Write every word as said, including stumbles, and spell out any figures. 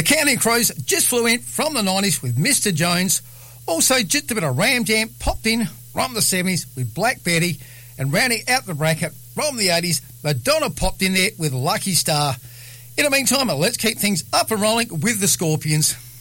The Counting Crows just flew in from the nineties with Mister Jones. Also, just a bit of Ram Jam popped in from the seventies with Black Betty. And rounding out the bracket from the eighties, Madonna popped in there with Lucky Star. In the meantime, let's keep things up and rolling with the Scorpions.